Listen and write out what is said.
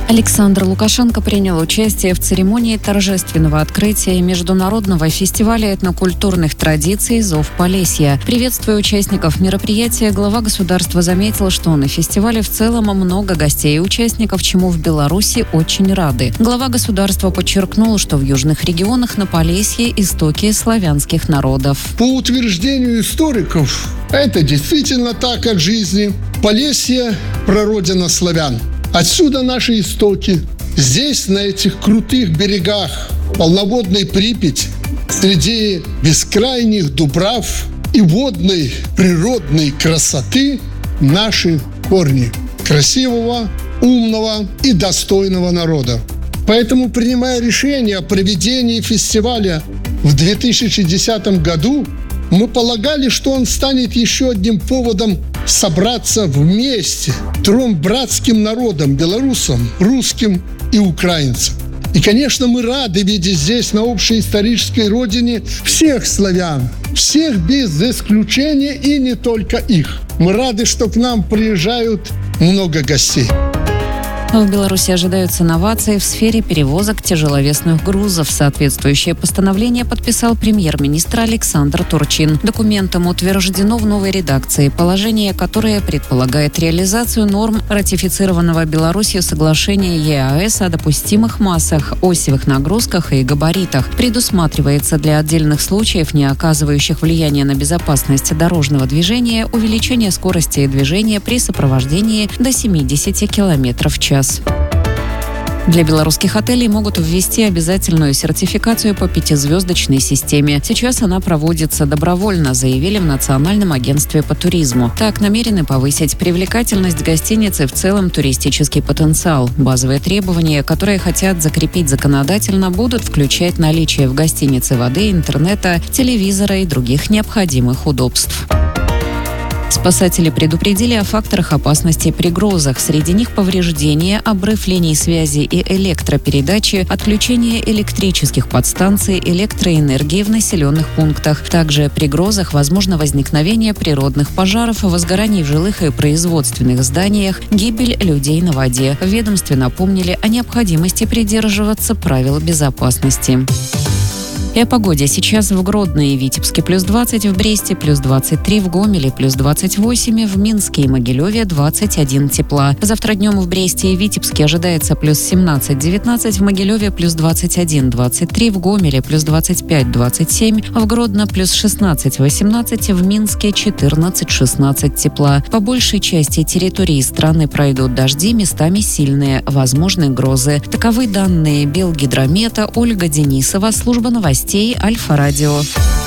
Александр Лукашенко принял участие в церемонии торжественного открытия международного фестиваля этнокультурных традиций «Зов Полесья». Приветствуя участников мероприятия, глава государства заметил, что на фестивале в целом много гостей и участников, чему в Беларуси очень рады. Глава государства подчеркнул, что в южных регионах на Полесье истоки славянских народов. По утверждению историков, это действительно так от жизни. Полесье – прародина славян. Отсюда наши истоки. Здесь, на этих крутых берегах полноводной Припяти, среди бескрайних дубрав и водной природной красоты наши корни красивого, умного и достойного народа. Поэтому, принимая решение о проведении фестиваля в 2010 году, мы полагали, что он станет еще одним поводом собраться вместе трем братским народам – белорусам, русским и украинцам. И, конечно, мы рады видеть здесь, на общей исторической родине, всех славян, всех без исключения и не только их. Мы рады, что к нам приезжают много гостей. В Беларуси ожидаются новации в сфере перевозок тяжеловесных грузов. Соответствующее постановление подписал премьер-министр Александр Турчин. Документом утверждено в новой редакции положение, которое предполагает реализацию норм ратифицированного Беларусью соглашения ЕАЭС о допустимых массах, осевых нагрузках и габаритах. Предусматривается для отдельных случаев, не оказывающих влияния на безопасность дорожного движения, увеличение скорости движения при сопровождении до 70 км в час. Для белорусских отелей могут ввести обязательную сертификацию по 5-звездочной системе. Сейчас она проводится добровольно, заявили в Национальном агентстве по туризму. Так намерены повысить привлекательность гостиницы, в целом туристический потенциал. Базовые требования, которые хотят закрепить законодательно, будут включать наличие в гостинице воды, интернета, телевизора и других необходимых удобств. Спасатели предупредили о факторах опасности при грозах. Среди них повреждения, обрыв линий связи и электропередачи, отключение электрических подстанций, электроэнергии в населенных пунктах. Также при грозах возможно возникновение природных пожаров, возгораний в жилых и производственных зданиях, гибель людей на воде. В ведомстве напомнили о необходимости придерживаться правил безопасности. И о погоде. Сейчас в Гродно и Витебске плюс 20, в Бресте плюс 23, в Гомеле плюс 28, в Минске и Могилеве 21 тепла. Завтра днем в Бресте и Витебске ожидается плюс 17-19, в Могилеве плюс 21-23, в Гомеле плюс 25-27, в Гродно плюс 16-18, в Минске 14-16 тепла. По большей части территории страны пройдут дожди, местами сильные, возможны грозы. Таковы данные Белгидромета. Ольга Денисова, служба новостей Альфа-радио.